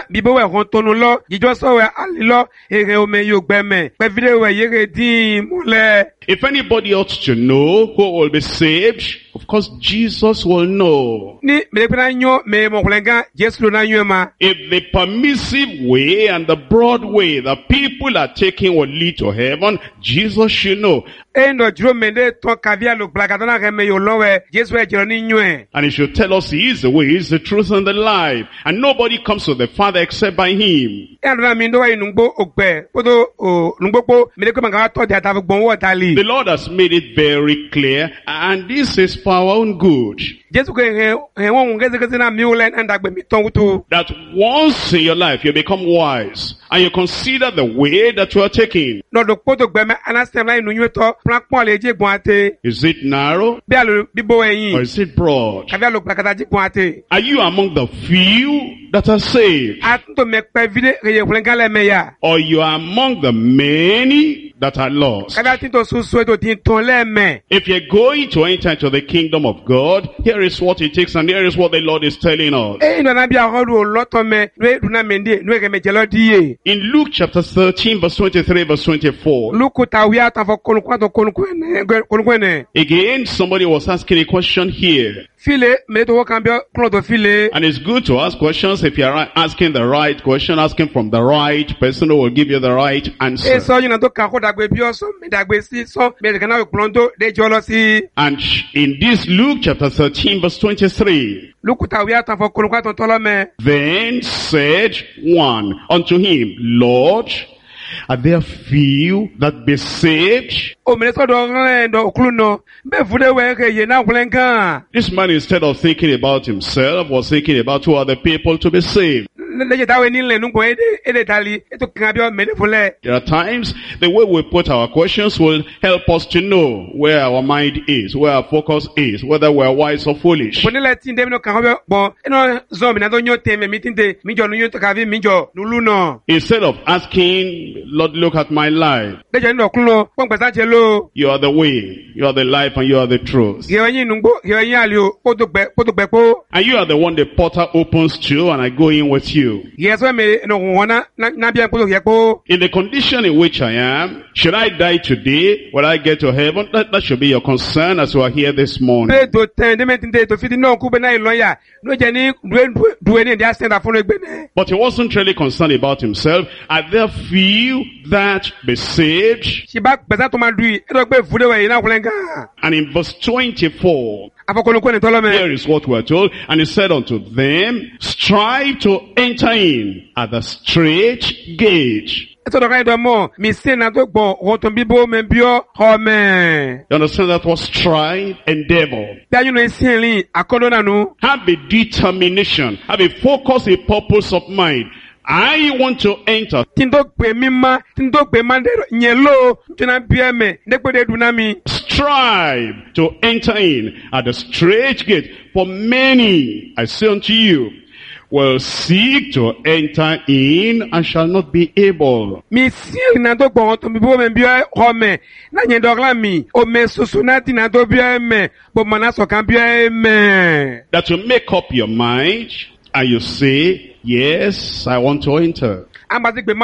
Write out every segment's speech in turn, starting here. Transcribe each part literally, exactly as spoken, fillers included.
bibo we hon tonu lo jijo so we ali lo ere ome yo gbeme pe video we yere din mule. If anybody ought to know who will be saved, of course Jesus will know. Ni me pena nyo me mo kulenga Jesu na nyo ma. If the permissive way and the broad way the people are taking will lead to heaven, Jesus should know. Endo juro mende ton kavia lo blakatana reme yo lowe Jesu e jiro ni nyo. And he should tell us he is the way, he is the truth and the life, and nobody comes to the Father except by him. Endo mi ndo wa nungbo ogbe podo o nungbopo me ko manga to de atavu gbon wo tali. The Lord has made it very clear, and this is for our own good. That once in your life you become wise, and you consider the way that you are taking. Is it narrow? Or is it broad? Are you among the few that are saved? Or you are among the many that are lost? If you're going to enter into the kingdom of God, here is what it takes, and here is what the Lord is telling us. In Luke chapter thirteen, verse twenty-three, verse twenty-four. Again, somebody was asking a question here. And it's good to ask questions if you're asking the right question, asking from the right person who will give you the right answer. And in this Luke chapter thirteen, verse twenty-three. Then said one unto him, Lord, are there few that be saved? This man, instead of thinking about himself, was thinking about two other people to be saved. There are times the way we put our questions will help us to know where our mind is, where our focus is, whether we are wise or foolish. Instead of asking, Lord, look at my life. You are the way, you are the life, and you are the truth. And you are the one the potter opens to, and I go in with you. In the condition in which I am, should I die today? Will I get to heaven? That, that should be your concern as you are here this morning. But he wasn't really concerned about himself. Are there few that be saved? And in verse twenty-four, here is what we are told. And he said unto them, strive to enter in at the straight gate. You understand that was strive, endeavor. Have a determination, have a focus, a purpose of mind. I want to enter. Strive to enter in at the straight gate. For many, I say unto you, will seek to enter in and shall not be able. That you make up your mind and you say, yes, I want to enter. And I'm going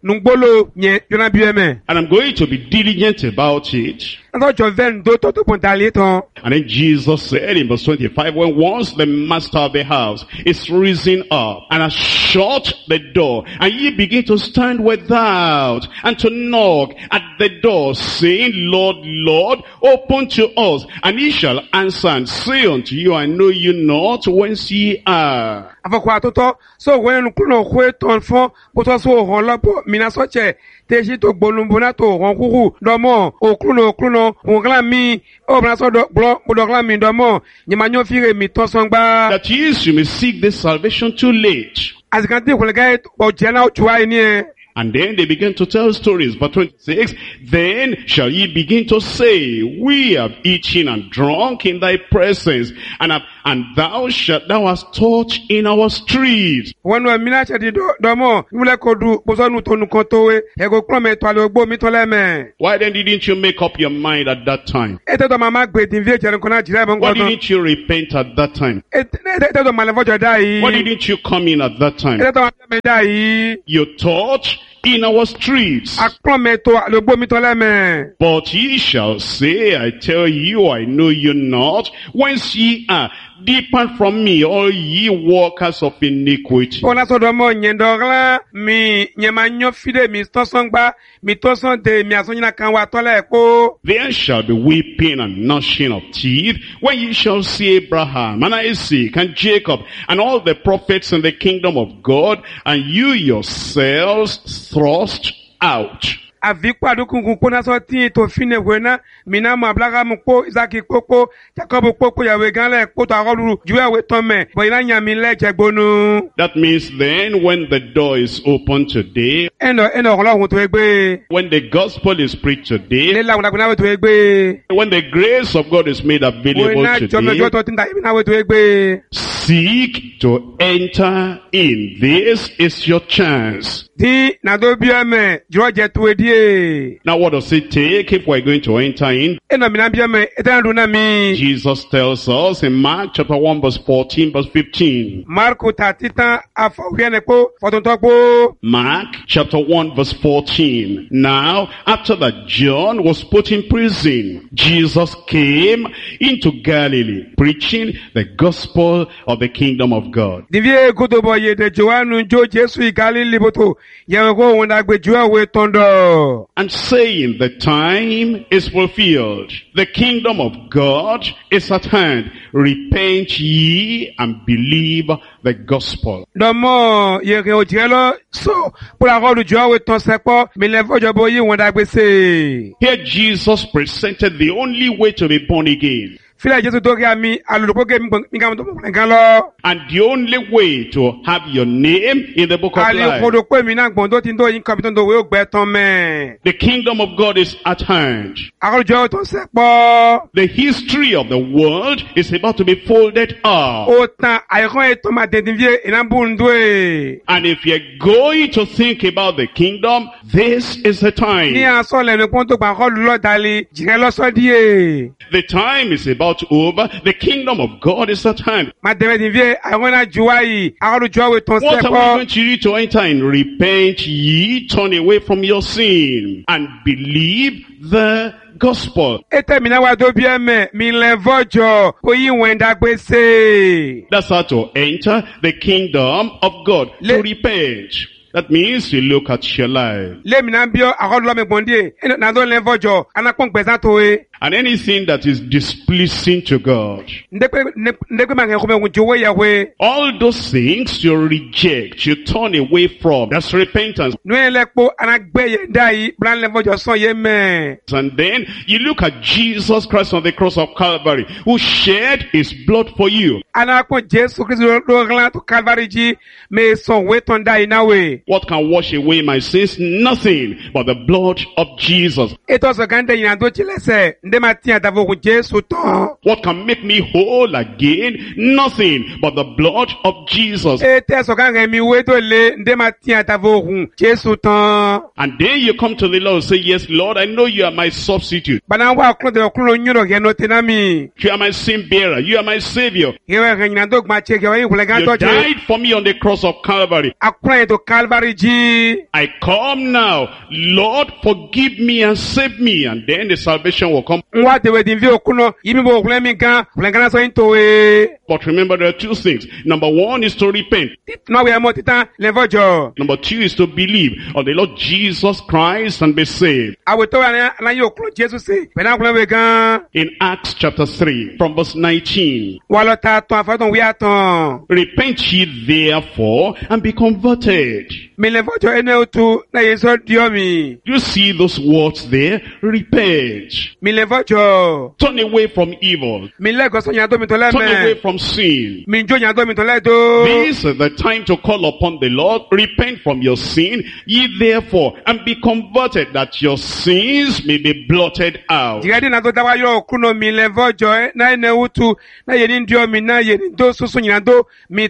to be diligent about it. And then Jesus said in verse twenty-five, when once the master of the house is risen up and has shut the door, and ye begin to stand without and to knock at the door, saying, Lord, Lord, open to us. And he shall answer and say unto you, I know you not whence ye are. So when that is, you may seek this salvation too late. And then they began to tell stories. Verse twenty-six, then shall ye begin to say, we have eaten and drunk in thy presence, and have, and thou shalt, thou hast taught in our streets. Wọ́n nu mina ṣe di dọ́mọ̀ ìmúlẹ̀ kò du bọ́sọ́nù tónu kan tówe ẹ̀kọ́ kúrọ̀ mẹ́tọ́ àlọ́ gbó mi tán lẹ́mẹ̀. Why then didn't you make up your mind at that time? Ètò tó máa gbé dín fíjì ẹ̀rọ kan náà jìlẹ̀ ẹ̀bọ̀n Why gbọ́dọ̀. didn't you repent at that time? Ètò tó máa lè fọ́jọ́ dá yìí. Why didn't you come in at that time? Ètò tó máa lè dá yìí. You taught in our streets. Àkúrọ̀ mẹ́tọ́ àlọ́ gbó mi tán lẹ́mẹ̀. But ye shall say, I tell you, I know you not, whence ye are. Depart from me, all ye workers of iniquity. Ona sodo mo nyendogla mi nyema nyo fide mi tosongba mi tosonde mi asonyina kan wa tole ko. There shall be weeping and gnashing of teeth when ye shall see Abraham and Isaac and Jacob and all the prophets in the kingdom of God, and you yourselves thrust out. Avikwa adukungun kona so ti to fine wena mina mo Abraham ko Isaac ko Jacob ko yawe ganle ko to arolu juwe tome bo ina nyami leje gbonu. That means then when the door is open today, eno eno Ọlọ́run to egbe, when the gospel is preached today, le la una kuna to egbe, when the grace of God is made available today, seek to enter in. This is your chance. Now what does it take if we're going to enter in? Jesus tells us in Mark chapter one verse fourteen verse fifteen. Mark chapter one verse fourteen. Now after that John was put in prison, Jesus came into Galilee preaching the gospel of the kingdom of God. And saying, the time is fulfilled, the kingdom of God is at hand. Repent ye and believe the gospel. Here Jesus presented the only way to be born again. And the only way to have your name in the book of life. The kingdom of God is at hand. The history of the world is about to be folded up. And if you're going to think about the kingdom, this is the time. The time is about over. The kingdom of God is at hand. What are we going to do to enter in? Repent ye, turn away from your sin, and believe the gospel. That's how to enter the kingdom of God. To repent. That means you look at your life. And anything that is displeasing to God. All those things you reject, you turn away from. That's repentance. And then you look at Jesus Christ on the cross of Calvary, who shed his blood for you. What can wash away my sins? Nothing but the blood of Jesus. What can make me whole again? Nothing but the blood of Jesus. And then you come to the Lord and say, yes, Lord, I know you are my substitute. You are my sin bearer. You are my savior. You died for me on the cross of Calvary. I come now. Lord, forgive me and save me. And then the salvation will come. But remember, there are two things. Number one is to repent. Number two is to believe on the Lord Jesus Christ and be saved. In Acts chapter three, from verse nineteen. Repent ye therefore and be converted. Mi le vojo ene utu na yeso diomi. You see those words there? Repent. Mi le vojo. Turn away from evil. Mi le goso nyado mi tole Turn away me. from sin. Mi njo nyado mi tole do. This is the time to call upon the Lord. Repent from your sin, ye therefore, and be converted, that your sins may be blotted out. Jigadi na do dawa yo kuno mi le vojo e na ene utu na yeni diomi na yeni do susu nyado mi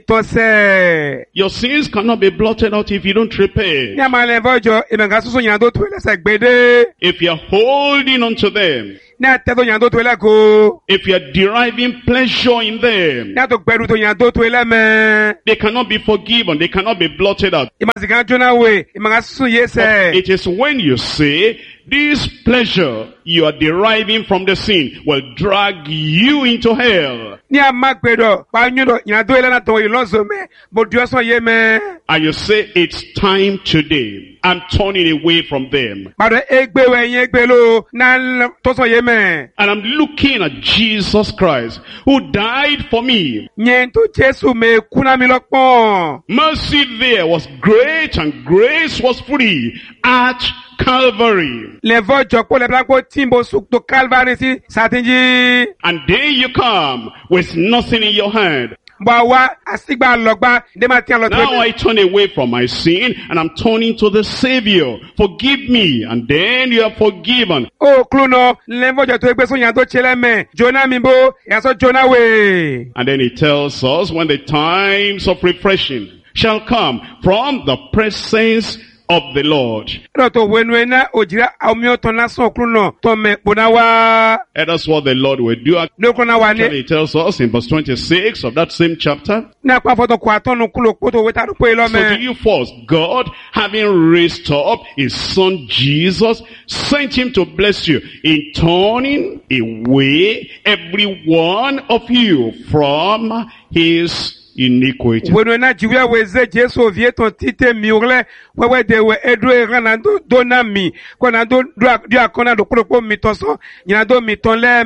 tose. Your sins cannot be blotted out if you don't repent. Nyama le vojo e menga susu nyado tu ele se gbede. If you're holding on to them, Na tedo nyado tu ele ko. if you're deriving pleasure in them, Na to gberu to nyado tu ele me. they cannot be forgiven, they cannot be blotted out. Imazika jona we, imanga susu yese. It is when you say, this pleasure you are deriving from the sin will drag you into hell. Ni amagbedo, pa nyudo nyado ele na to ilonzo me. Mo dioso ye me. And you say, it's time today. I'm turning away from them. Bado egbe we yen egbe lo na toso ye me. And I'm looking at Jesus Christ, who died for me. Nyen to Jesu me kuna mi lokpon. Mercy there was great and grace was free at Calvary. Le vojo po le blanco timbo suk to Calvary si satinji. And there you come with nothing in your hand. Bawa asigba logba de ma ti an lo Now I turn away from my sin and I'm turning to the Savior. Forgive me, and then you are forgiven. O kluno le vojo to egbe so yan to chele me. Jonah mi bo, ya so Jonah we. And then he tells us when the times of refreshing shall come from the presence of the Lord. Ro to wenu na ojira awmi to na so kluno to me bonawa. And that's what the Lord will do. No kuna wa Actually, ni he tells us in verse twenty-six of that same chapter. na pa foto kwa tonu kulo poto we ta do pe lo So to me. you first, God, having raised up his son Jesus, sent him to bless you in turning away every one of you from his iniquity. Wenu na jiwe weze Jesu vie ton tite miurle wewe de we edu e rana do dona mi kwa na do do akona do kulo mi toso nyina do mi ton le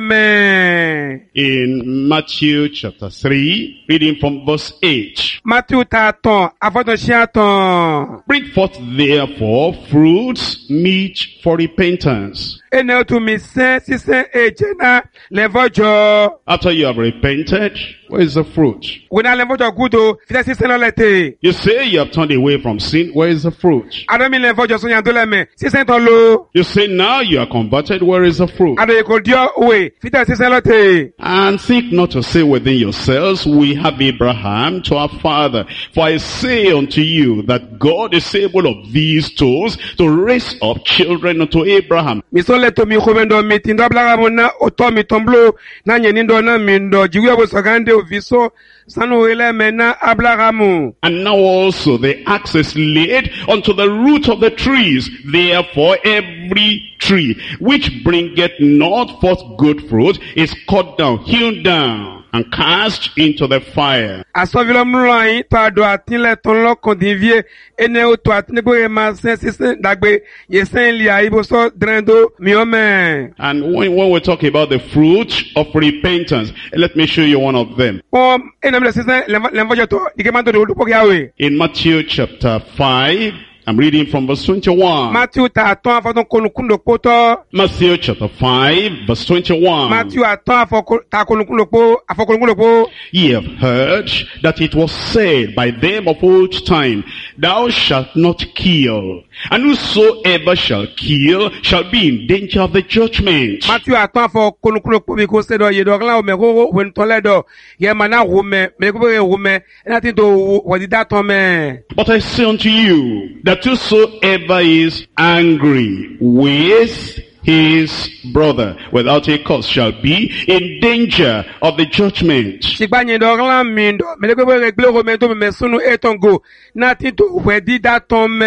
me. In Matthew chapter three, reading from verse eight. Matthew ta ton afoto shia ton. Bring forth therefore fruits meet for repentance. Ene tu mi sen si sen e jena le vojo. After you have repented, where is the fruit? Wena le vojo gudo fita si sen le te. You say you have turned away from sin, where is the fruit? Ado mi le vojo so nyando le me si sen ton lo. You say now you are converted, where is the fruit? Ado yeko dio we fita si sen le te. And think not to say within yourselves, we have Abraham to our father. For I say unto you that God is able of these stones to raise up children unto Abraham. Mi so le to mi khobendo mi tindo blaga mona oto mi tomblo na nyeni ndo na mi ndo jiwe bo sagande o viso sanu ele mena ablagamu. And now also the axe is laid unto the root of the trees. Therefore every tree which bringeth not forth good fruit is cut down, hewn down, and cast into the fire. Asovilo mloi to ado atinle ton lo kondivie ene o to atine bo e ma sen sisen dagbe ye sen li aibo so drendo mi ome. And when, when we talk about the fruit of repentance, let me show you one of them. O ene mle sisen lemvojo to dikemando do lupo yawe. In Matthew chapter five, I'm reading from verse twenty-one. Matthew ta ton afo ton konukundo poto. Matthew chapter five, verse twenty-one. Matthew a ton afo ta konukundo po afo konukundo po. Ye have heard that it was said by them of old time, thou shalt not kill, and whosoever shall kill shall be in danger of the judgment. Matthew a ton afo konukundo po bi ko se do ye do glan o me ko wen to le do ye mana wo me me ko be wo me na tin do wo di dat me. But I say unto you that whosoever is angry with his brother without a cause shall be in danger of the judgment. Sigba nyi do glan mi do me ko be regle ho me do me sunu etongo na tin do we di dat me.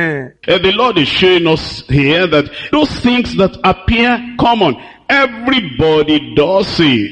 Uh, the Lord is showing us here that those things that appear common, everybody does it.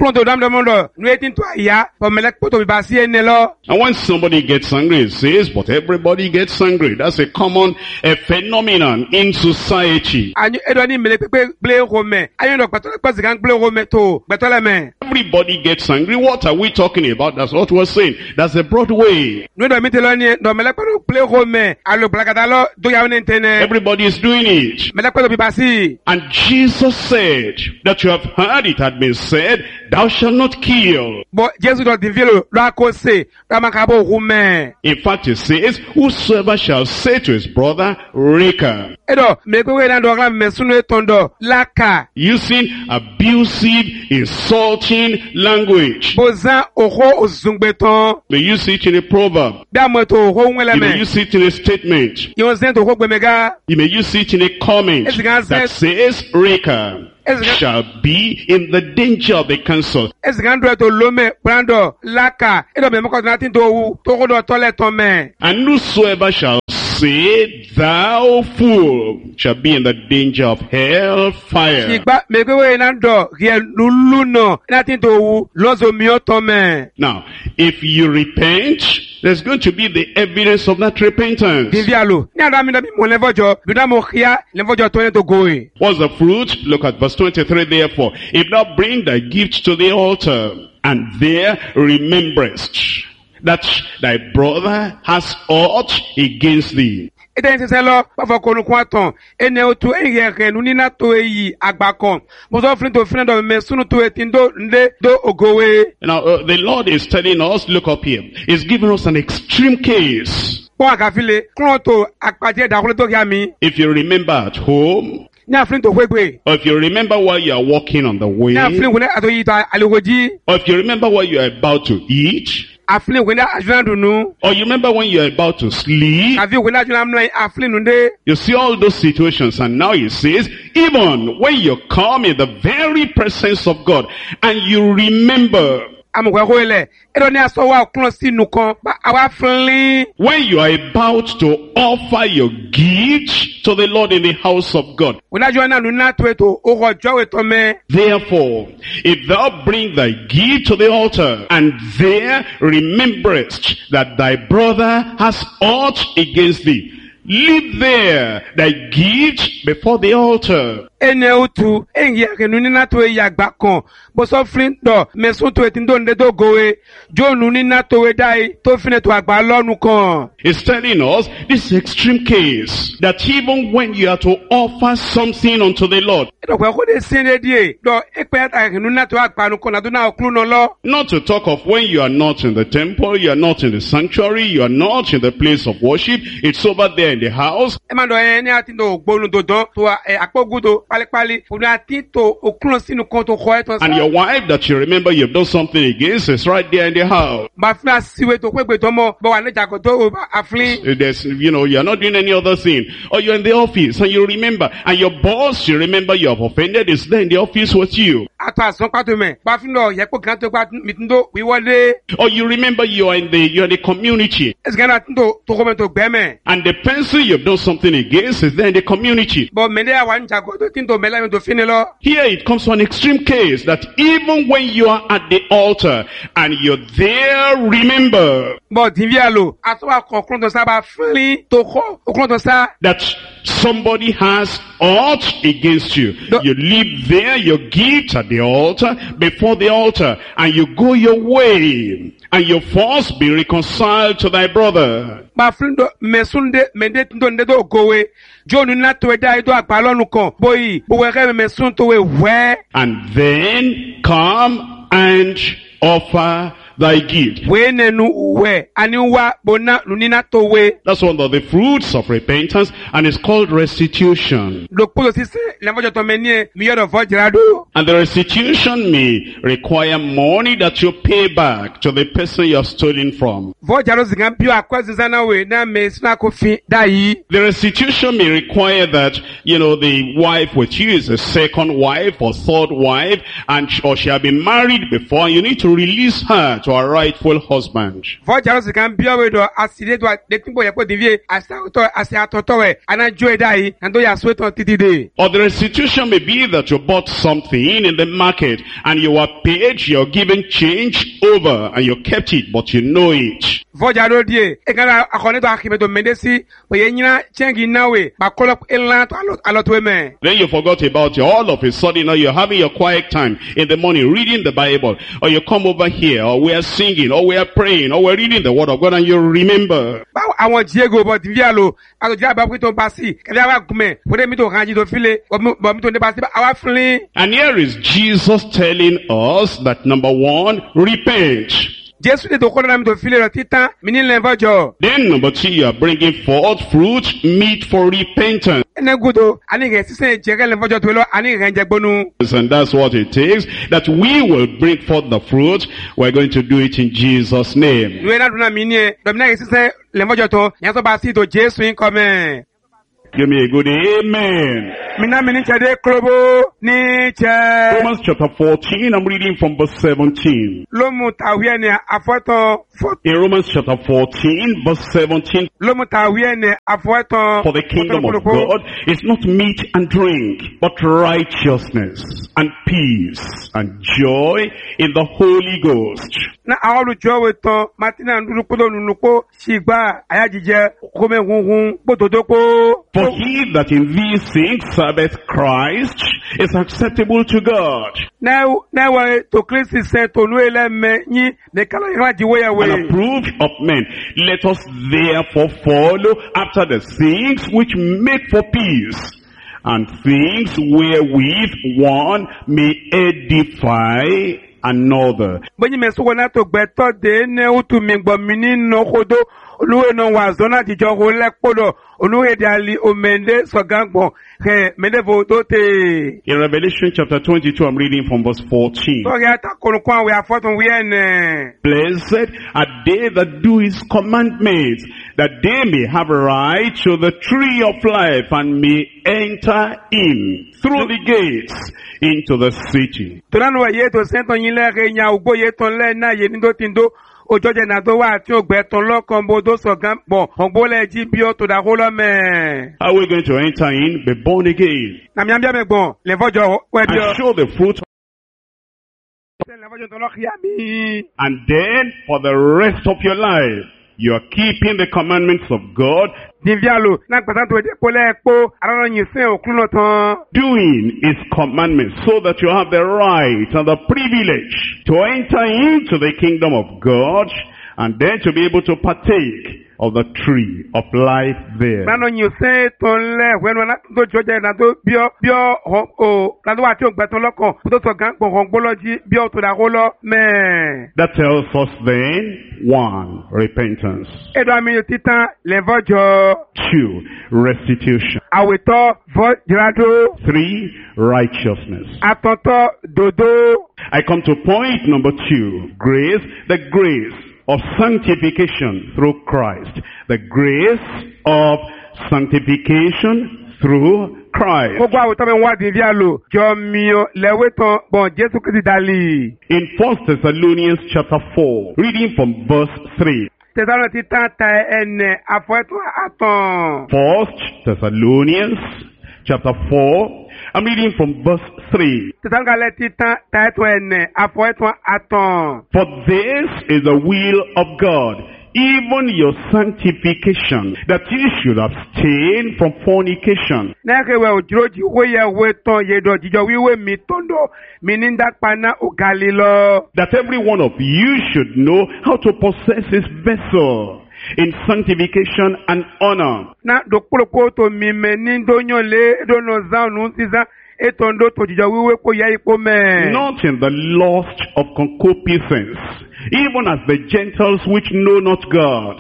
Kron to dam do mondo. Nuetin to aya. Po melek poto bibasi ene lo. And when somebody gets angry, it says, but everybody gets angry. That's a common a phenomenon in society. Anyu edo ni melek pepe ble rome. Anyu do patole pasi gang ble rome to. Betole me. Everybody gets angry. What are we talking about? That's what we're saying. That's a broad way. Nu do mitelo ni do melek poto ble rome. Alo blakata lo do ya nentene. Everybody is doing it. Melek poto bibasi. And Jesus said that you have heard it had been said, thou shalt not kill. But Jesus do divilo lo akose. Lo makabo rume. In fact, it says, whosoever shall say to his brother, Reka, Edo melek we na do ram mesunu tondo laka. using abusive, insulting language. Bozan oho ozungbeton. You may use it in a proverb. Da moto oho You may nweleme. use it in a statement. Yon zen to oho gbemega. You may use it in a comment It's gonna that say- says, Reka It's gonna- shall be in the danger of the council. Ezgandro to lome brando laka. Edo me moko na tin to wu. To ko do tole ton me. And whosoever shall say, thou fool, shall be in the danger of hell fire. Igba me gbe we na do rie lulu no. Na tin to wu lozo mi o ton me. Now, if you repent, there's going to be the evidence of that repentance. Divialo. Ni ada mi na bi mo levojo. Bi na mo khia levojo to ne to go e. What's the fruit? Look at verse twenty-three. Therefore, if thou bring thy gift to the altar, and there rememberest that thy brother has aught against thee, Ete yin se lo pa fo konu kwa ton. Ene o to eye re nu ni na to eyi agba kon. Mo so flin to flin do me sunu to etin do nde do ogowe. now uh, the Lord is telling us, look up here, he's giving us an extreme case. Po akafile kron to akpaje da kule to ya mi. If you remember at home, Ni aflin to kwegbe. or if you remember while you are walking on the way, Ni aflin wona ato yi ta alegoji. or if you remember what you are about to eat, Aflin wona ajunan dunu. or you remember when you are about to sleep, Avi wona ajunan mno aflin nde. you see all those situations. And now he says, even when you come in the very presence of God and you remember, Amukwe ko ele. Edo ni aso wa kron si nu kan. Ba awa flin. when you are about to offer your gift to the Lord in the house of God, Wona ajunan nu na to eto o ko jo we to me. therefore, if thou bring thy gift to the altar, and there rememberest that thy brother has aught against thee, leave there thy gift before the altar. Ene utu enye ke nu ni na to e agba kan. Bo so flin do me sun to etin do nde do gowe. Jo nu ni na to we dai to fine to agba lonu kan. It's telling us this extreme case that even when you are to offer something unto the Lord, Edo kwe ko de sin de die. Do ekpe ta ke nu na to agba nu kan na do na oklu no lo. not to talk of when you are not in the temple, you are not in the sanctuary, you are not in the place of worship, it's over there in the house, E man do e ni atin do gbonu do don to e apogudo pali pali. Funu atin to oklu sinu kan to ko e to and sa. your wife that you remember you've done something against is right there in the house. Ba fun asiwe to kwegbe to mo. Bo wa ne jago to aflin. There's, you know, you're not doing any other thing. Or you're in the office and you remember, and your boss, you remember you have offended, is there in the office with you. Ato asan pato me. Ba fun do ye ko kan to gba mitindo wi wole. Or you remember you are in the, you're in the community, Esgan atin to to ko me to gbe me. and the person you've done something against is there in the community. Bo mende ya wan jago to tin to mela me to fine lo. Here it comes to an extreme case that even when you are at the altar and you're there, remember Bo divialo. Ato wa kon kron to sa ba flin to ko. Okron to sa. that somebody has aught against you. No. You leave there your gift at the altar, before the altar, and you go your way, and you first be reconciled to thy brother. Ba flin do mesunde mende tin do nde do gowe. Jo nu na to e dai do agba lonu kan. Boyi. Bo we ke mesun to we we. And then come and offer thy gift. We ne nu we. Ani wa bona nu ni na to we. That's one of the fruits of repentance, and it's called restitution. Lo po si se le mo jo to me ni mi yo do fo jirado. And the restitution may require money that you pay back to the person you have stolen from. Fo jaro zigan bio akwazi sana we na me sina ko fi dai. The restitution may require that, you know, the wife with you is a second wife or third wife, and or she has been married before, and you need to release her back to her rightful husband. Vọ́jà ló sì kàn bí ọ̀rọ̀ ìdọ̀ àsìlẹ̀ tó àdétí bò yẹ kó dìbíye àṣàtọ̀ àṣàtọ̀tọ̀ rẹ̀ anájọ́ ẹ̀dá yìí àti ó yà sóòtàn títí dé. Or the restitution may be that you bought something in the market and you were paid, you're given change over and you kept it, but you know it. Vọ́jà ló díẹ̀ ẹ̀ka akọ̀nẹ́tọ̀ akímẹ́tò mẹ́ndẹ́sí òye nyina chẹ́ngì náwé bàkọ́lọ́ ńlá alọ́tọ̀ ẹ̀mẹ́. Then you forgot about it. All of a sudden now you're having your quiet time in the morning reading the Bible, or you come over here, or we are singing, or we are praying, or we're reading the Word of God, and you remember. Báwo àwọn Diego bọ̀ tìbí àlò àtòjá àbá pé tó ń bá sí kẹ́lẹ́ àwa gùnmẹ̀ fúnẹ́ mi tó kàn jí tó fílẹ̀ bọ̀ mi tó ń dé bá sí àwa fúnlẹ̀. And here is Jesus telling us that number one, repent. Jésù lè tó kọ́ lọ́nà mi tó fílẹ̀ rẹ̀ títán mi ní lẹ́nfọ́jọ́. Then number two, you are bringing forth fruit meet for repentance. Ẹnẹ́ gbọ́dọ̀ àníkẹ́ sísẹ́ jẹ́kẹ́ lẹ́nfọ́jọ́ tó lọ àníkẹ́ jẹ́ gbónú. And that's what it takes, that we will bring forth the fruit. We're going to do it in Jesus' name. Ìwé náà dùn náà mi ní ẹ lọ́mìnà kẹ́ sísẹ́ lẹ́nfọ́jọ́ tó yẹn tó bá sí tó Jésù ń kọ́ mẹ́. Give me a good amen. Mina mini chade klobo ni che. Romans chapter fourteen, I'm reading from verse seventeen. Lomu tawiye ne afoto. In Romans chapter fourteen, verse seventeen. Lomu tawiye ne afoto. For the kingdom of God is not meat and drink, but righteousness and peace and joy in the Holy Ghost. Na awolu jowe to matina ndurukudo nunuko shigba ayajije kome hunhun potodoko. For he that in these things serveth Christ is acceptable to God. Now, now, to Christ is said to Noel me ni me kala yaji way away. And approved of men. Let us therefore follow after the things which make for peace, and things wherewith one may edify another. When you me so na to gbeto de ne utu mi gbo mi ni no kodo oluwe no wa zona dijo ho lepodo oluwe de ali omende sogangbo he medevo dote. In Revelation chapter twenty-two, I'm reading from verse fourteen. So ya ta konkwan we afoton we ene. Blessed are they that do his commandments, that they may have right to the tree of life and may enter in through the gates into the city. Tolano ye to sento yin le re nya ugbo ye ton le na ye ni do tindo ojoje na do wa ti ogbe ton lokan bo do so gan bon ogbo le ji bi o to da ho lo me. How are we going to enter in, be born again? Na mi ambia me gbon le fojo we bi o. And show the fruit. And then for the rest of your life, you are keeping the commandments of God, doing his commandments, so that you have the right and the privilege to enter into the kingdom of God, and then to be able to partake of the tree of life there. That tells us then, one, repentance. Two, restitution. Three, righteousness. I come to point number two, grace, the grace of sanctification through Christ. The grace of sanctification through Christ. In First Thessalonians chapter four, reading from verse three. First Thessalonians chapter four, I'm reading from verse three. For this is the will of God, even your sanctification, that you should abstain from fornication. That every one of you should know how to possess his vessel in sanctification and honor. Not in the lust of concupiscence, even as the Gentiles which know not God.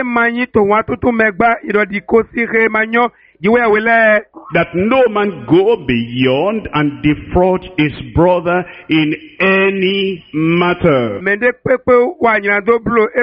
That no man go beyond and defraud his brother in any matter.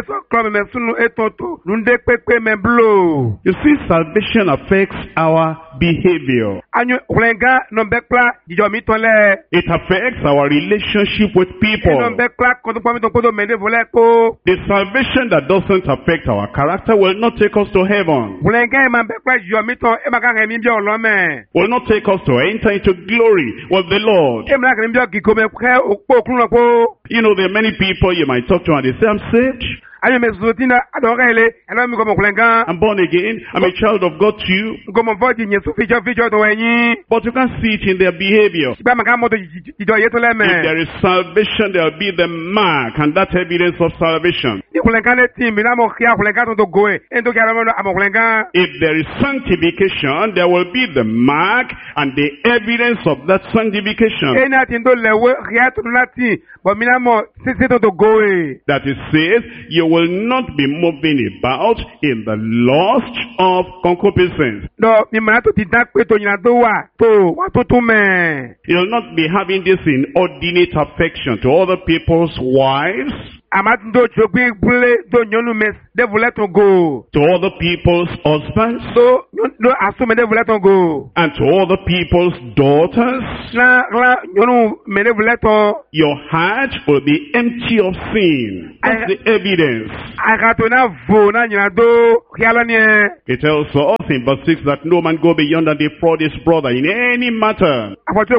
You see, salvation affects our behavior. Anyo kulenga no bekla jijo mi tonle. It affects our relationship with people. No bekla koto pami to kodo mende vole ko. The salvation that doesn't affect our character will not take us to heaven. Kulenga e ma bekla jijo mi ton e ma ka mi bi olome. Will not take us to enter into glory with the Lord. E ma ka mi bi ki ko me kwe okpo okun ko. You know, there are many people you might talk to and they say, I'm saved. I'm born again. I'm a child of God too. But you can't see it in their behavior. If there is salvation, there will be the mark and that evidence of salvation. If there is sanctification, there will be the mark and the evidence of that sanctification. That it says, you will not be moving about in the lust of concupiscence. You'll not be having this inordinate affection to other people's wives, to other people's husbands, and to other people's daughters. Your heart will be empty of sin. That's the evidence. It tells us in verse six that no man go beyond and defraud his brother in any matter. Because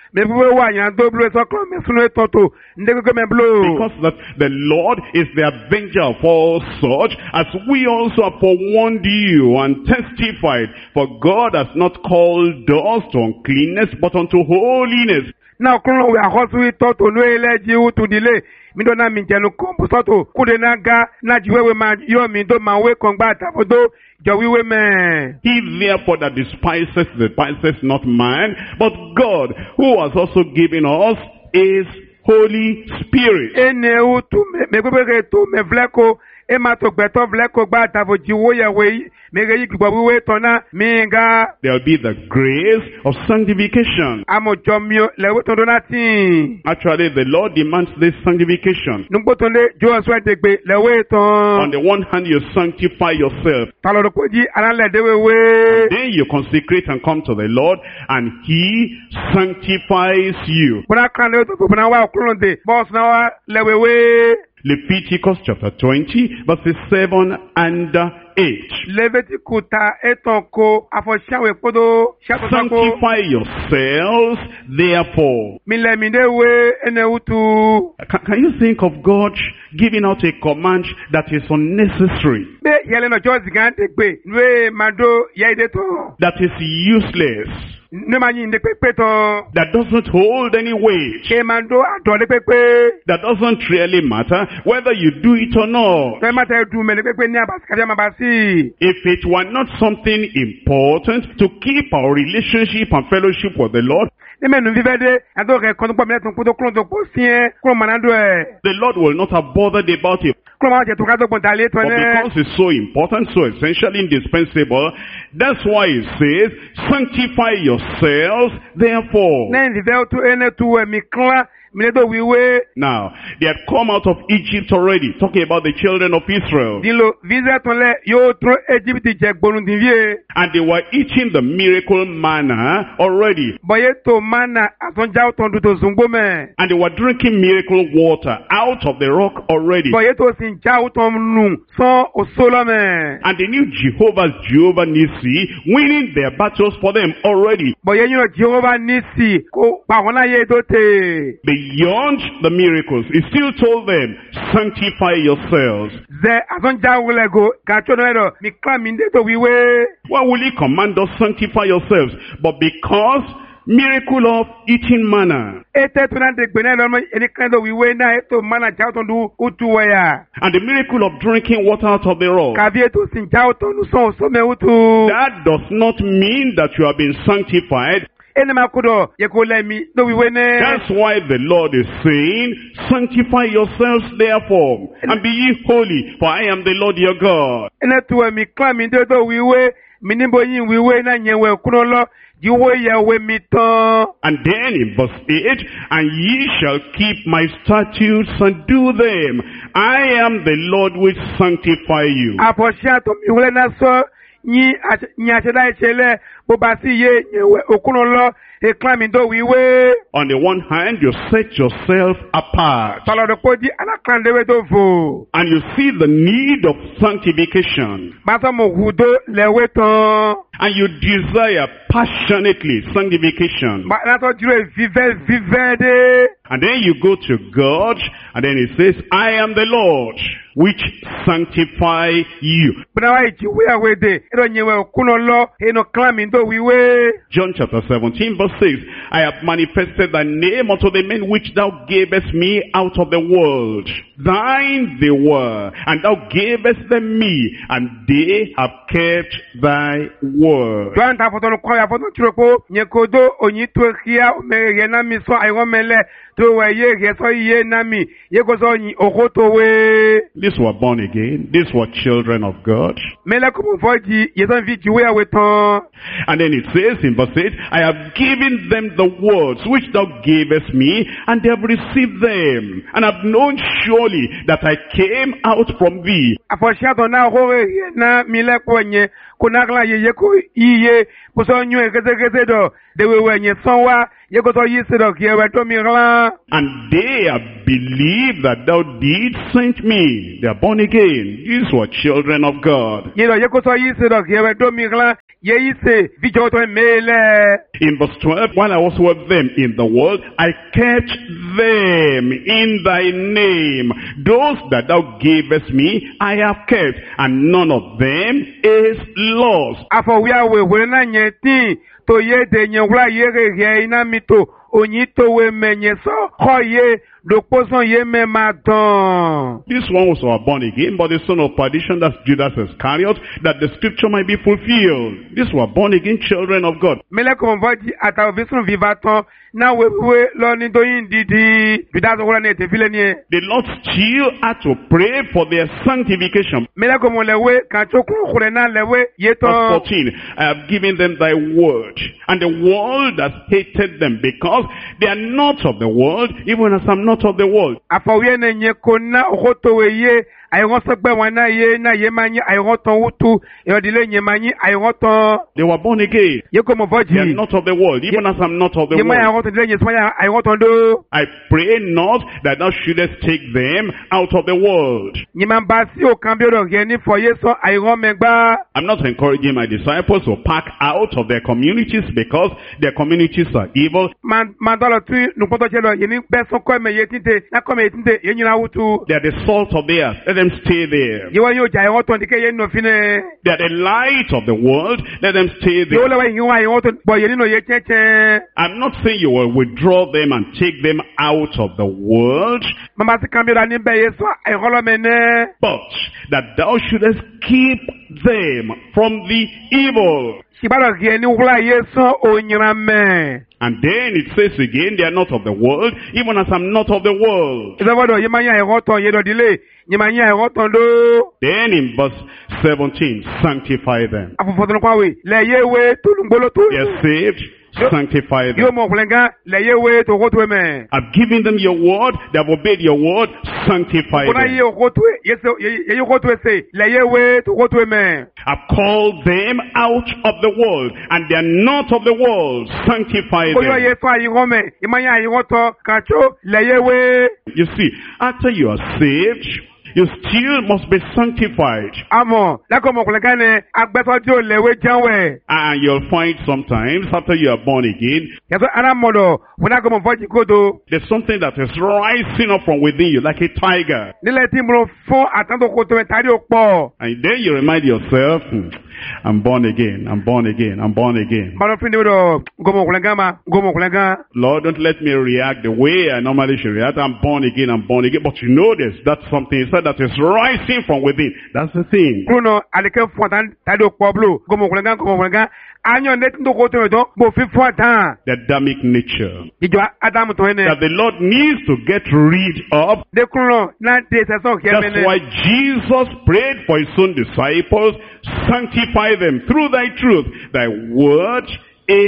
that the Lord is the avenger of all such, as we also have forewarned you and testified. For God has not called us to uncleanness, but unto holiness. Now, we are also taught to know to delay. Mi do na mi jenu kombo soto kude na ga na jiwewe ma yo mi do ma we kongba tafodo jowiwe me. He therefore that despises despises not man, but God, who has also given us his Holy Spirit. Ene u tu me gbegbe to me vleko e ma to gbeto vleko gba tafo jiwo yewe me ge yi gbogbo tona mi ga. There will be the grace of sanctification. Amo jomio lewe to donati. Actually, the Lord demands this sanctification. Nugbo to le jo so edegbe lewe to. On the one hand, you sanctify yourself. Talo ko ji anale dewewe. Then you consecrate and come to the Lord, and He sanctifies you. Bona kan le to bona wa okulonde boss na wa lewewe. Leviticus chapter twenty, verses seven and eight. Sanctify yourselves, therefore. Can, can you think of God giving out a command that is unnecessary? That is useless. That doesn't hold any weight. That doesn't really matter whether you do it or not. If it were not something important to keep our relationship and fellowship with the Lord, the Lord will not have bothered about it. But because it's so important, so essentially indispensable, that's why it says, sanctify yourselves, therefore. Now, they had come out of Egypt already, talking about the children of Israel. And they were eating the miracle manna already. And they were drinking miracle water out of the rock already. And they knew Jehovah's Jehovah Nissi winning their battles for them already. Beyond the miracles, he still told them, sanctify yourselves. Why will he command us, sanctify yourselves? But because miracle of eating manna. And the miracle of drinking water out of the rock. That does not mean that you have been sanctified. That's why the Lord is saying, sanctify yourselves therefore, and be ye holy, for I am the Lord your God. And then in verse eight, and ye shall keep my statutes and do them. I am the Lord which sanctify you. Nyi nyacheda echele bobasi ye nyewe okuno lo eklami do wiwe. On the one hand, you set yourself apart. Tolo de kodi alakandewe do vo. And you see the need of sanctification. Bato mo hudo lewe ton. And you desire passionately sanctification. Ba nato jure vive vive de. And then you go to God, and then it says, I am the Lord, which sanctify you. John chapter seventeen verse six, I have manifested thy name unto the men which thou gavest me out of the world. Thine they were, and thou gavest them me, and they have kept thy word. These were born again. These were children of God. And then it says in verse eight, I have given them the words which thou gavest me, and they have received them, and have known surely that I came out from thee. Kunagla ye ko iye puso nyu geze geze do de we nye sonwa ye ko to yise do ki we to mi gla. And they have believed that thou did send me. They are born again. These were children of God. Ye do ye ko to yise do ki we to mi gla ye yise vi jo to mele. In verse twelve, while I was with them in the world, I kept them in thy name. Those that thou gavest me, I have kept, and none of them is lost. Afọwia we we na nyeti to ye de nyewla ye re ina mito onyito we menye so hoye doposon ye me madon. This one was born again, but the son of perdition, that's Judas Iscariot, that the scripture might be fulfilled. These were born again children of God. Mele konvoti atavisun vivaton na we we lo ni do yin didi Judas ola ne te file ni. The Lord still had to pray for their sanctification. Mele komo lewe kan chokun kure na lewe yeton. Verse fourteen, I have given them thy word, and the world has hated them, because they are not of the world, even as I'm not of the world. Afawiye ne nye kona okotowe ye ayonsope wana ye na ye manyi ayonton wutu yodile nye manyi ayonton. They were born again. Ye komo voji. They are not of the world, even as I'm not of the world. I pray not that thou shouldest take them out of the world. I'm not encouraging my disciples to pack out of their communities because their communities are evil. They are the salt of the earth. Let them stay there. They are the light of the world. Let them stay there. I'm not saying you will withdraw them and take them out of the world, but that thou shouldest keep them from the evil. And then it says again, they are not of the world, even as I'm not of the world. Then in verse seventeen, sanctify them. They are saved. Sanctify them. I've given them your word, they have obeyed your word, sanctify them. I've called them out of the world, and they are not of the world, sanctify them. You see, after you are saved, you still must be sanctified. And you'll find sometimes after you are born again, there's something that is rising up from within you like a tiger. And then you remind yourself, hmm, I'm born again, I'm born again, I'm born again. Lord, don't let me react the way I normally should react. I'm born again, I'm born again. But you know this, that's something inside that is rising from within. That's the thing. The Adamic nature that the Lord needs to get rid of. That's why Jesus prayed for his own disciples, sanctify them through thy truth. Thy word is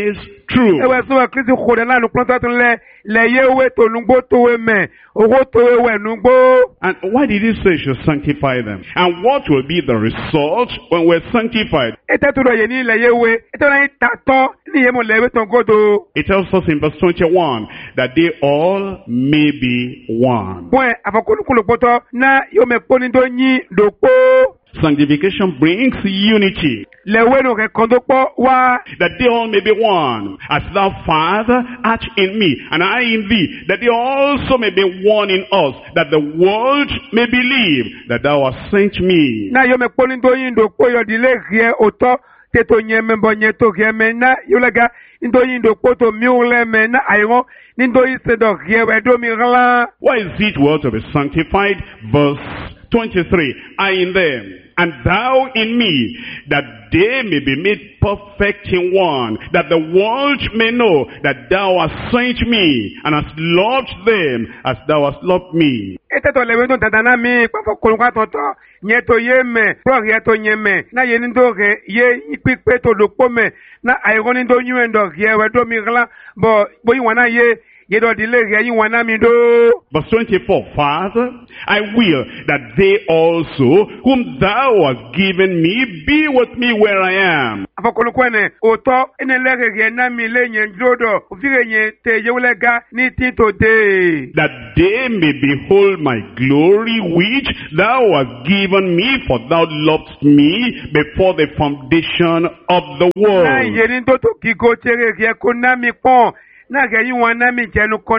true. Ewe so Kristi khode la nu planta tun le le yewe to nugbo to we me. Owo to we we nugbo. And why did he say he should sanctify them? And what will be the result when we're sanctified? Ete to do ye ni le yewe. Ete na taton ni ye mo lewe ton godo. It tells us in verse twenty-one that they all may be one. Point afakulu poto na yo me poni do nyi dopo. Sanctification brings unity. Lewe no ke kondopo wa. That they all may be one. As thou, Father, art in me, and I in thee. That they also may be one in us. That the world may believe that thou hast sent me. Na yo me poni do yin dopo yo dile rie oto. Teto nye membo nye to rie me na yo lega. Indo yin dopo to miule me na ayron. Nindo yi se do rie we do mi rala. Why is it well to be sanctified? Verse twenty-three. I in them, and thou in me, that they may be made perfect in one, that the world may know that thou hast sent me, and hast loved them as thou hast loved me. Ete to lewe don tadana mi kwa kolonga tonto nye to ye me pro ye to nye me na ye ndo re ye ipipe to dopo me na ayron ndo nyu ndo ye we do mi rala bo bo yi wana ye ye do dile re yi wana mi do. Verse twenty-four. Father, I will that they also whom thou hast given me be with me where I am. Afakolokwane oto ene lere re na mi le nye ndodo ufire nye te ye ulega ni tito de. That they may behold my glory which thou hast given me, for thou loved me before the foundation of the world. Na ye ni ndoto kigo tere re konami pon. He wants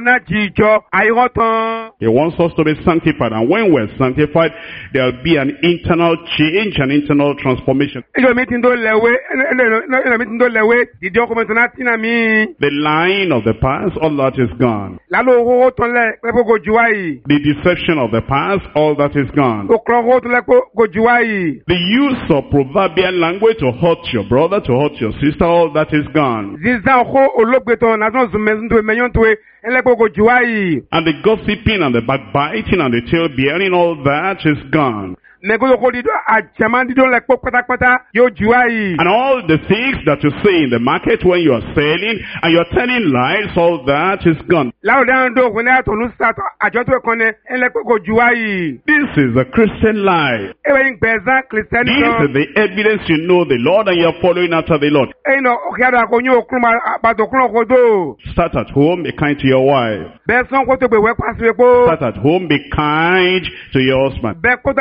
us to be sanctified, and when we're sanctified, there'll be an internal change, an internal transformation. The line of the past, all that is gone. The deception of the past, all that is gone. The use of proverbial language to hurt your brother, to hurt your sister, all that is gone. And the gossiping and the backbiting and the tail bearing, all that is gone. And all the things that you say in the market when you are selling and you are telling lies, all that is gone. This is the Christian life. This is the evidence you know the Lord and you are following after the Lord. Start at home, be kind to your wife. Start at home, be kind to your husband.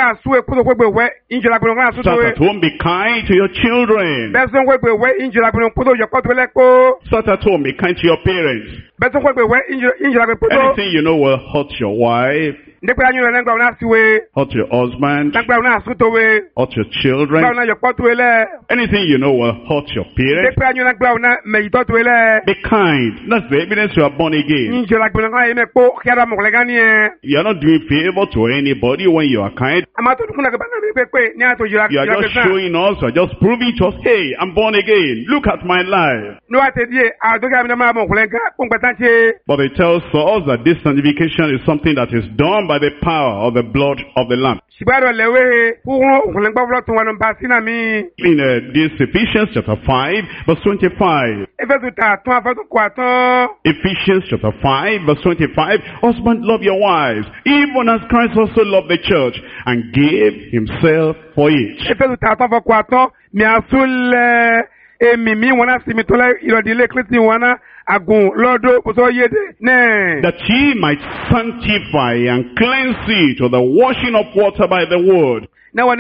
Start at home, be kind to your children. Start at home, be kind to your parents. Anything you know will hurt your wife, hurt your husband, hurt your children. Anything you know will hurt your parents. Be kind. That's the evidence you are born again. You are not doing favor to anybody when you are kind. You are just showing us, you are just proving to us, hey, I'm born again. Look at my life. But it tells us that this sanctification is something that is done by the power of the blood of the Lamb. In uh, this Ephesians chapter five, verse twenty-five. Ephesians chapter five, verse twenty-five. Husbands, love your wives, even as Christ also loved the church and gave himself for it. That ye might sanctify and cleanse it with the washing of water by the word. That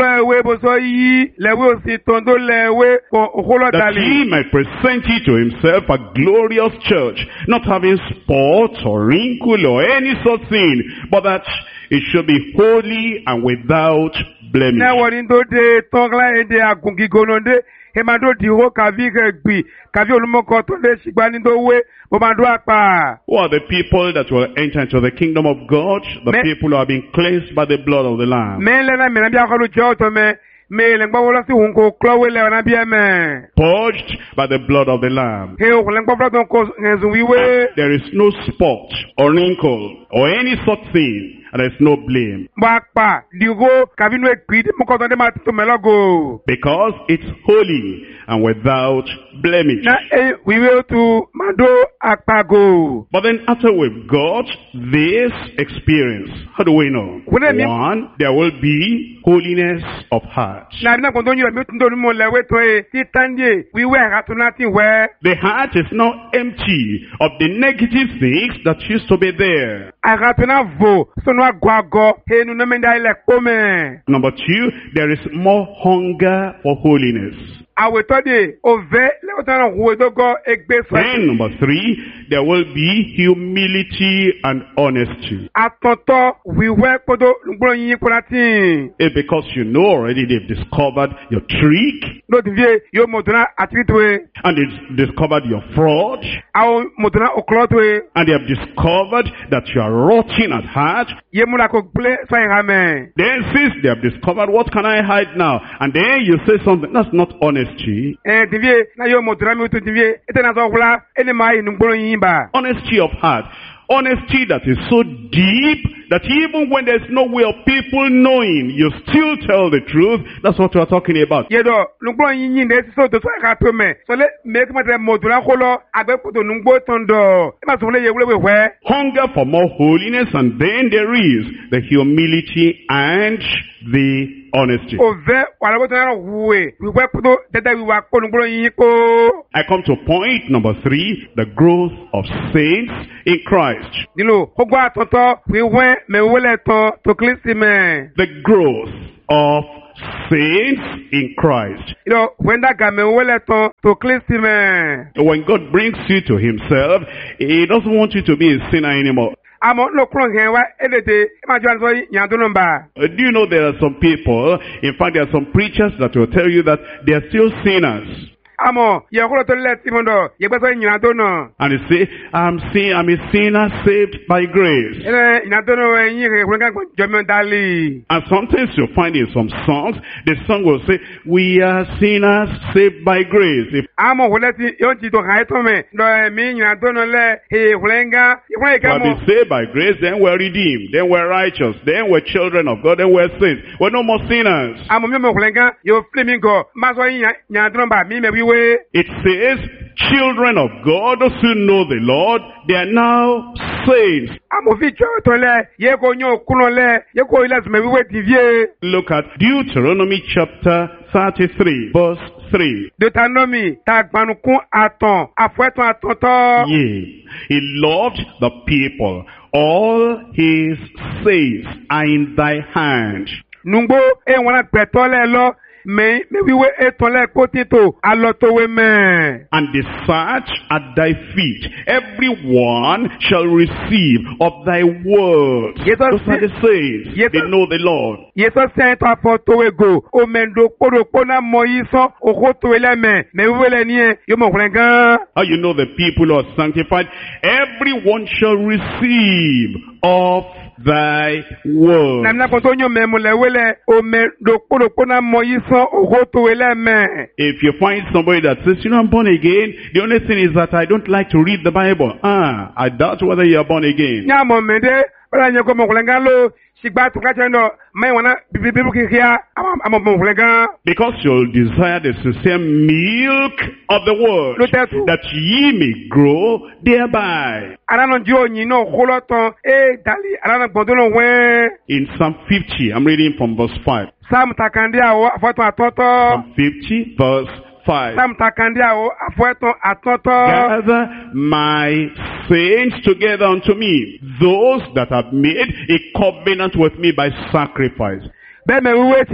he might present it to himself a glorious church, not having spot or wrinkle or any such thing, but that it should be holy and without blemish. Hemando diho kavi gbi kavi olumoko to le shigbani we bomandoapa. Who are the people that will enter into the kingdom of God? The me, people who have been cleansed by the blood of the Lamb. Me le na me na bia ko lu jo to me me le ngba wo lo si hun ko klowe le na bia me. Purged by the blood of the Lamb. He o le ngba blood ko nzu wiwe. There is no spot or wrinkle or any such thing. And there is no blame. Because it's holy and without blemish. Na e wiwe tu mado akpago. But then after we've got this experience, how do we know? One, there will be holiness of heart. Na bina kondo nyo mi tundo mo lewe to e ti tanje wiwe hatunati we. The heart is now empty of the negative things that used to be there. Agatuna vo sono agwago he nu no menda ile kome. Number two, there is more hunger for holiness. Awetode ove lewotana huwedogo egbe so. Then number three, there will be humility and honesty. Atonto wiwe kodo ngbo yin kolati. It's because you know already they've discovered your trick. No divie yo moduna atitwe. And they've discovered your fraud. Aw moduna oklotwe. And they have discovered that you are rotten at heart. Ye mula ko ple so ihame. Then since they have discovered, what can I hide now? And then you say something that's not honest. Honesty. Eh, divie na yo modura mi to divie etena so hula ene mai nugboro yin ba. Honesty of heart. Honesty that is so deep that even when there's no way of people knowing, you still tell the truth. That's what we're talking about. Yedo nugboro yin yin de so to so ka to me. So le make ma tre modura holo agbe ko to nugbo tondo. E ma so le ye we we. Hunger for more holiness, and then there is the humility and the honesty. I come to point number three, the growth of saints in Christ. The growth of saints in Christ. When God brings you to himself, he doesn't want you to be a sinner anymore. Uh, do you know there are some people, in fact there are some preachers that will tell you that they are still sinners. And you say, I'm sin, I'm a sinner saved by grace. And sometimes you find in some songs, the song will say, we are sinners saved by grace. If but we saved by grace, then we're redeemed, then we're righteous, then we're children of God, then we're saints. We're no more sinners. It says, children of God, those who know the Lord, they are now saints. Look at Deuteronomy chapter thirty-three, verse three. Deuteronomy, Yea, he loved the people. All his saints are in thy hand. Me me we we etole kotito alotowe me. And they search at thy feet. Everyone shall receive of thy words. Yes, those are the saints. Yes, they know the Lord. Yes, saint apotowe go. O mendo koro kona moiso okotowe le me. Me we le ni yo mo kwenga. How you know the people who are sanctified? Everyone shall receive of thy word. If you find somebody that says, you know, I'm born again, the only thing is that I don't like to read the Bible. Ah, I doubt whether you are born again. Because you'll desire the sincere milk of the word, that ye may grow thereby. In Psalm fifty, I'm reading from verse five. Psalm fifty, verse five. Gather my saints together unto me, those that have made a covenant with me by sacrifice. And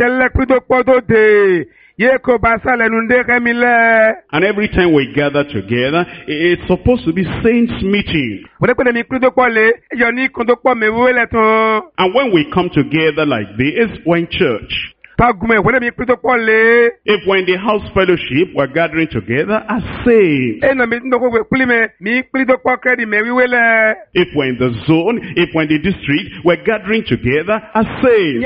every time we gather together, it's supposed to be saints meeting. And when we come together like this, we're in church. If we're in the house fellowship, we're gathering together as saints. If we're in the zone, if we're in the district, we're gathering together as saints.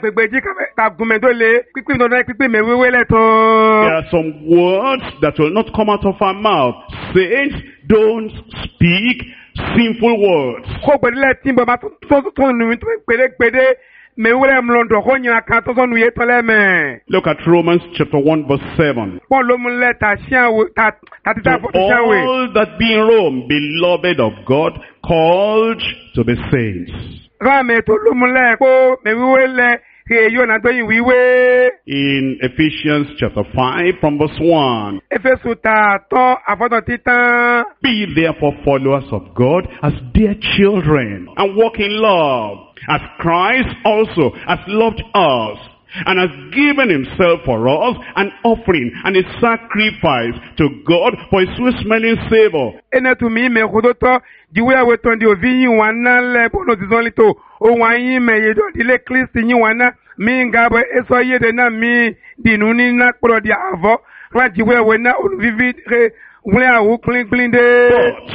There are some words that will not come out of our mouth. Saints don't speak sinful words. me wele mlondo ko nyina kan to so nu ye tole me. Look at Romans chapter one verse seven. Paul lo mun le ta sian wo ta ta ti ta To fo sian we. all that be in Rome, beloved of God, called to be saints. Ra me to lo mun le ko me wele ke yo na to yin wiwe. In Ephesians chapter five from verse one. Efesu ta to afoto titan. Be therefore followers of God as dear children, and walk in love, as Christ also has loved us, and has given himself for us an offering and a sacrifice to God for a sweet-smelling savor. Ene tu mi me kodoto diwe awe ton di ovi yin wana le bono dizon lito o wan yin me yedo di le Kristi yin wana mi ngabo eso yede na mi di nuni na kuro di avo la diwe awe na olu vivi re wule awu clean clean de. But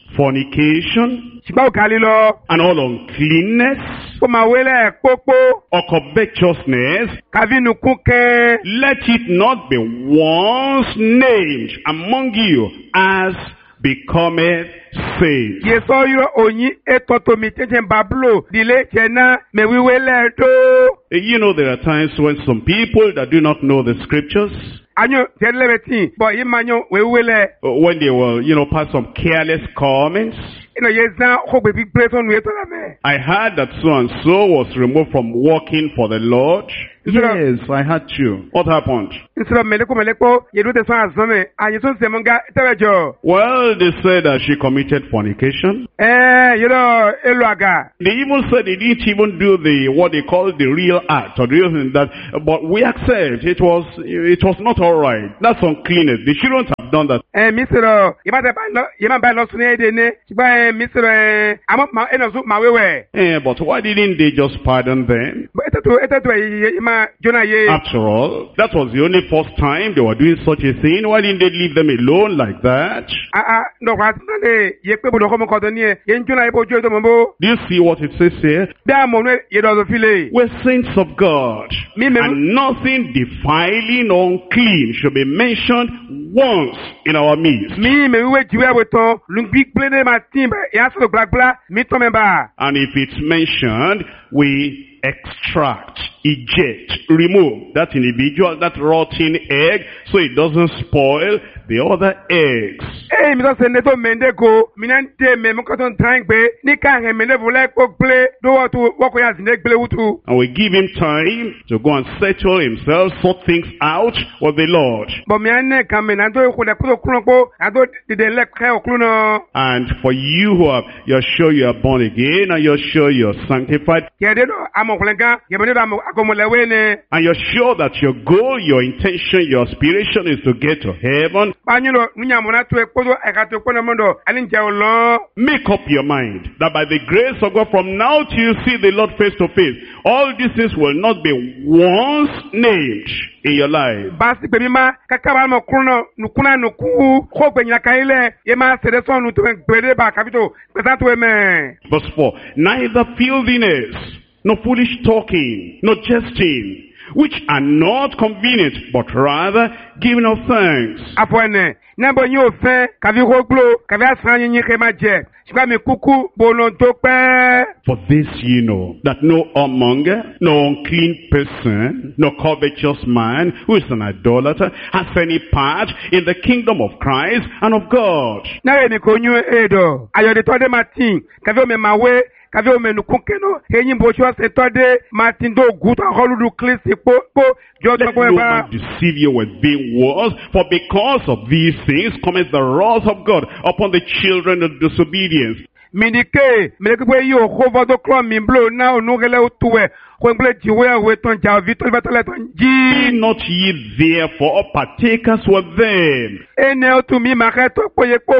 fornication Shiba o kali lo and all uncleanness ko ma wele popo or covetousness, kavi nu kuke let it not be once named among you as becometh saints. yeso yo onyi etoto mi chechen bablo dile chena me wiwele do. You know, there are times when some people that do not know the scriptures, Anyo telebeti bo imanyo wiwele uh, when they will, you know, pass some careless comments. ino yeza ko be big plate on we to la me. I heard that so and so was removed from working for the Lord. Yes, I had to. What happened? Instead of meleko meleko yedu te so azome anyi so se monga tebejo. Well, they said that she committed fornication. Eh you know elu aga. They even said they didn't even do the, what they call the real act or the real thing that, but we accept it was, it was not alright. That's uncleanness. They shouldn't have done that. Eh misero yeba te ba lo yeba ba lo sune de ne. Ba misero eh amo ma eno so ma wewe. Eh, but why didn't they just pardon them? But etetu etetu yema Jonah ye. After all, that was the only first time they were doing such a thing. Why didn't they leave them alone like that? Ah ah no kwa tande ye pe budo ko mo ko to ni e. Ye Jonah ye bo jo to mo bo. Do you see what it says here? Da mo no ye do so file. We're saints of God, Me me and nothing defiling or unclean should be mentioned once in our midst. mi me we jiwe we to lungbi plene ma timba ya so glagla mi to memba. And if it's mentioned, we extract, eject, remove that individual, that rotten egg, so it doesn't spoil the other eggs. Eh mi to se ne to mende go mi nan te me mo ko ton trying pe ni ka he me ne vole ko ple do what wo ko ya zine gle wutu. And we give him time to go and settle himself, sort things out with the Lord. Bo mi an ne kan me nan do ko de ko kuno ko ado de de le kre o kuno. And for you who are, you're sure you are born again, and you're sure you're sanctified, Ke de do amo kulenga ye me do amo akomo lewe ne. and you're sure that your goal, your intention, your aspiration is to get to heaven, Ba nyi lo nunya mo na to e ko do e ka to ko na mo do alin je o lo. make up your mind that by the grace of God, from now till you see the Lord face to face, all these things will not be once named in your life. Basi pe mi ma kaka ba mo kuno nukuna nuku ko pe nya ka ile ye ma se de so nu to gbere ba kapito pe sa to e me. Verse four, neither filthiness, nor foolish talking, nor jesting, which are not convenient, but rather giving of thanks. Afo ene na bo yin o fe ka vi ko glo ka vi asan yin ke ma je sipa mi kuku bo no to pe. For this you know, that no whoremonger, no unclean person, no covetous man, who is an idolater, has any part in the kingdom of Christ and of God. Na ye ni ko nyu edo ayo de to de matin ka vi o me mawe ka vi o me nukun keno eyin bo so se to de matin do gut holudu Kristi po po jo to Let ko no e man ba. deceive you with vain words, for because of these things cometh the wrath of God upon the children of disobedience. Minike melekwe yo ko vodo klo mi blo na onugele utuwe ko ngle jiwe we ton ja vitol betole ton Be ji. not ye therefore partakers with them. Ene otu mi ma ke to ko ye ko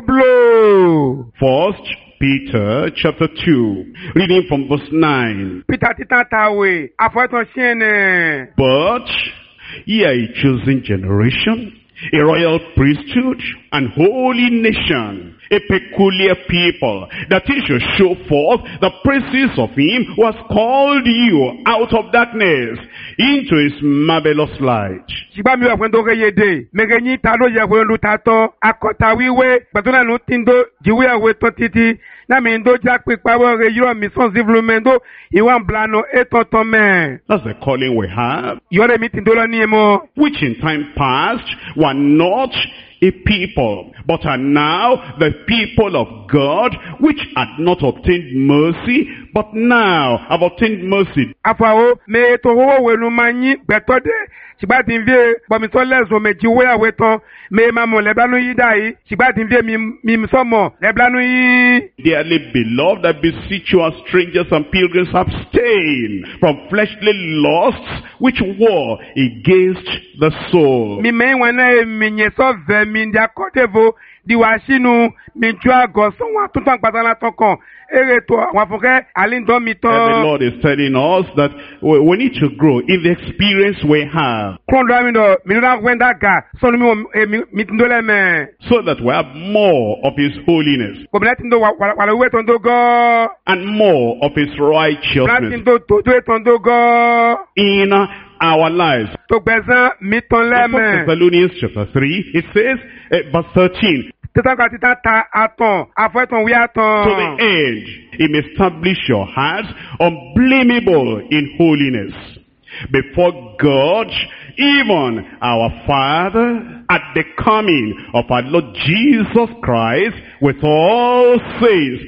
blo. First Peter chapter two, reading from verse nine. Peter titatawe afo ton siene. But ye are a chosen generation, a royal priesthood, and holy nation, a peculiar people, that he should show forth the praises of him who has called you out of darkness into his marvelous light. Ṣìgbà mi wà fún tó kéye dé. Mèkè yín ta ló yẹ fún olú ta tán. Akọ̀tà wíwé. Gbàtúnà nù tí ń do jìwé àwé tán títí. Náà mi ń do já pípa wọ́n rẹ̀ yúrọ̀ mi sàn sífúlù mẹ́ ń do ìwà ń blano ètò tán mẹ́. That's the calling we have. Yọ̀rẹ̀ mi ti ń do lọ ní ẹ̀mọ́. Which in time past were not a people, but are now the people of God, which had not obtained mercy, but now have obtained mercy. Àfàwọ̀ mẹ́ ètò owó wẹ̀nu máa yín gbẹ̀tọ́ dé. Ṣìgbà tí ń fi bọ̀mísọ́ lẹ́sùn méjì wé àwé tán. Mẹ́ máa mọ̀ lẹ́blánú yí dà yìí. Ṣìgbà tí ń fi mi sọ́mọ̀ lẹ́blánú yí. Dearly beloved, I beseech you as strangers and pilgrims, abstain from fleshly lusts which war against the soul. Mi mẹ́ wọn náà mi yẹn sọ́fẹ̀ mi ní akọ́dẹ̀bọ̀ diwa sínú mi ju àgọ́ sọ́wọ́n àtúntò àgbàdàn àtọkàn. Ere to àwọn afọkẹ́ àlíndọ́ mi tán. And the Lord is telling us that we, we need to grow in the experience we have. Kúrọ̀dọ̀ mi lọ, mi lọ́dọ̀ wẹ́ndà gà sọ́nu mi mi ti ń dọ́lẹ̀ mẹ́. So that we have more of his holiness. Kòmìnà ti ń do wàlà wíwé tó ń do gọ́. And more of his righteousness. Kòmìnà ti ń do tòótọ́ ètò ń do gọ́. In our lives. Tó gbẹ̀sán mi tán lẹ́mẹ̀. First Thessalonians chapter three, it says, uh, verse thirteen. To the end, he may establish your hearts unblameable in holiness before God, even our Father, at the coming of our Lord Jesus Christ with all saints.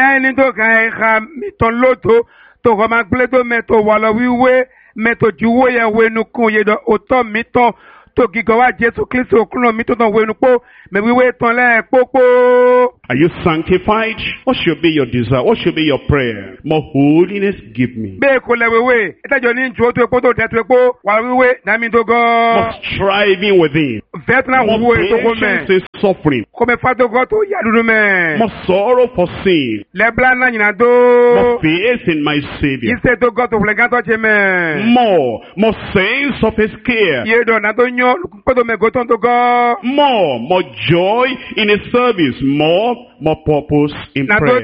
To gigawa Jesu Kristo okuno mi to don wenu po me wiwe ton le popo. Are you sanctified? What should be your desire? What should be your prayer? More holiness give me. Be ko le wewe etajo ni njo to epo to de to epo wa wiwe na mi to go. More striving within. Vetna wuwe to go me. More suffering. Ko me fa to go to ya dudu me. More sorrow for sin. Le blan na nyina do. More faith in my Savior. Ise to go to flegan to che me. More, more sense of his care. Ye do na do nyo more, more joy in his service, more, more purpose in prayer.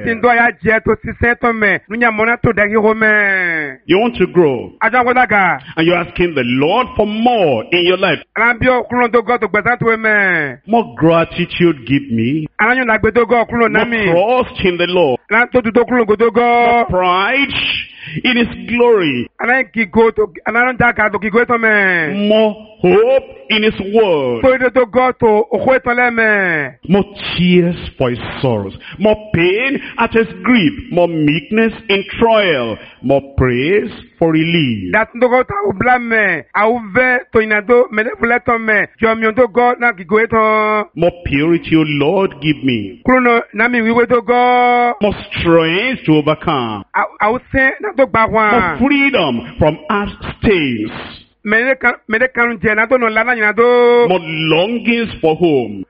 You want to grow, and you're asking the Lord for more in your life. More gratitude give me, more trust in the Lord, more pride in his glory, more hope in his word, more tears for his sorrows, more pain at his grief, more meekness in trial, more praise for relief. More purity, O Lord, give me. More strength to overcome. More freedom from earth stains. More longings for home.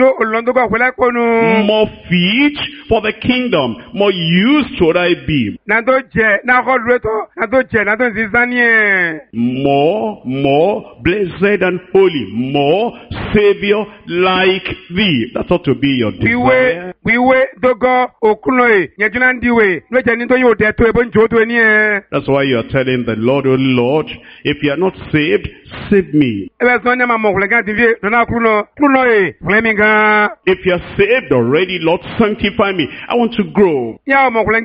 More feet for the kingdom. More use should I be. More, more blessed and holy. More Savior like thee. That ought to be your desire. That's why you are telling the Lord, oh Lord, if you are not saved, save me. If you are saved already, Lord, sanctify me. I want to grow. I want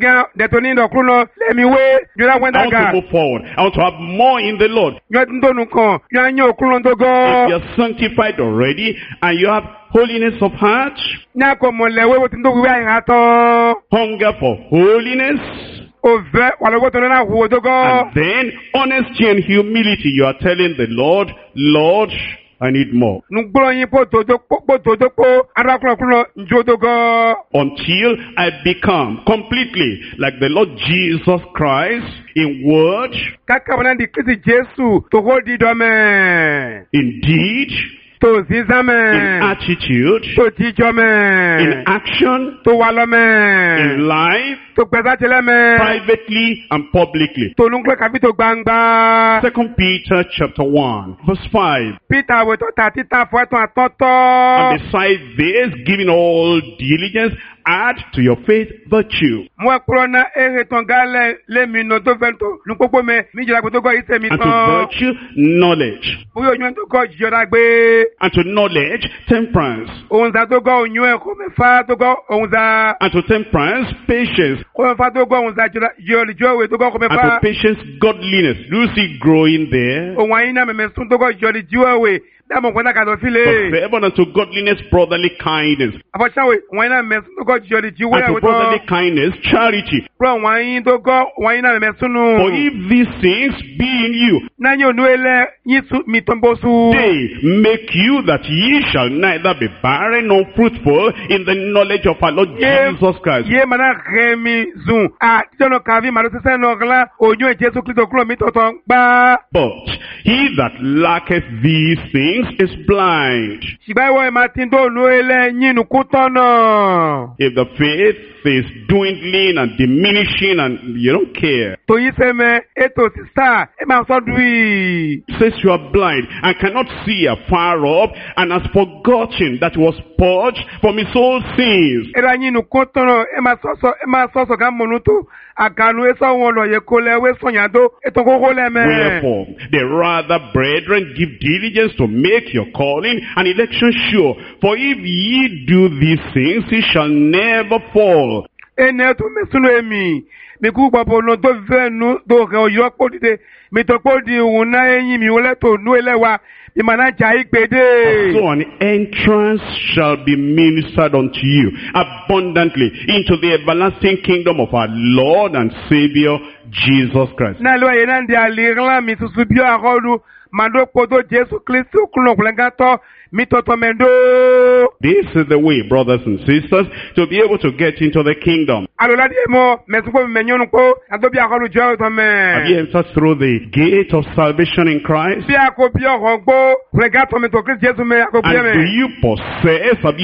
to move forward. I want to have more in the Lord. If you are sanctified already and you have holiness of heart, hunger for holiness, and then honesty and humility, you are telling the Lord, Lord, I need more. Until I become completely like the Lord Jesus Christ in word, in deed, To zizame. in attitude, To tijome. in action, To walome. in life, To kwezachileme. privately and publicly. To nunkle kabi to gbangba. Second Peter chapter one, verse five. Peter we to tatita fo eton And atoto. beside this, giving all diligence, add to your faith virtue. Mo kuro na ere ton gale le mi no to vento. Nukpopo me mi jira ko to go ise mi And to tan. virtue, knowledge. Oyo nyu to go jira gbe. And to knowledge, temperance. Ohun za to go onyu e ko me fa to go ohun za. And to temperance, patience. Ko me fa to go ohun za jira joli jowe to go ko me And to fa. patience, godliness. Do you see growing there? Ohun ayin na me me sun to go joli jowe. Da mo kwena ka do But file. fervent unto godliness, brotherly kindness. Abachawe ohun na me sun to go joli jowe And to e brotherly to. kindness, charity. Pro ohun ayin to go ohun ayin na me For sunu. if these things be in you, Na nyo nu ele yin su mi tombo su. they make you that ye shall neither be barren nor fruitful in the knowledge of our Lord Ye- Jesus Christ. Ye mana remi zun. A jono kavi maro se se no gla onyu e Jesu Kristo kuro mi to ton gba. But he that lacketh these things is blind. Shiba wo e matin do nu ele yin nu kutono. If the faith is dwindling and diminishing and you don't care, To yi se me eto sista e ma so dui. says you are blind and cannot see afar off and has forgotten that he was purged from his old sins. Era yin nu kutono e ma so so e ma so so ka monuto. Akanu e so won lo ye ko le we so yado eto koko le me. Wherefore, the rather, brethren, give diligence to make your calling and election sure. For if ye do these things, ye shall never fall. Ene to me sunu emi. Mi ku papo no to venu do re oyo ko dide. Mi to ko di un na eyin mi wole to nu elewa. Mi mana ja igbede. So an entrance shall be ministered unto you abundantly into the everlasting kingdom of our Lord and Savior, Jesus Christ. Na lo ye na ndi alirla mi susu bio arodu. Mando kodo Jesu Kristo kulo kulenga to mi to to mendo. This is the way, brothers and sisters, to be able to get into the kingdom. Alola di mo mesu ko me nyonu ko ado bi akoru jo to me. Have you entered through the gate of salvation in Christ? Bi ako bi ogbo kulenga to me to Kristo Jesu me ako bi And do me. you possess, have you